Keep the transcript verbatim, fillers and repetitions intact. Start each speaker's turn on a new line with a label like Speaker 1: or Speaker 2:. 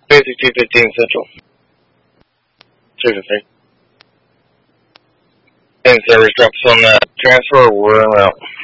Speaker 1: Basic two fifteen Central. two fifteen. And service drops on that transfer, we're out.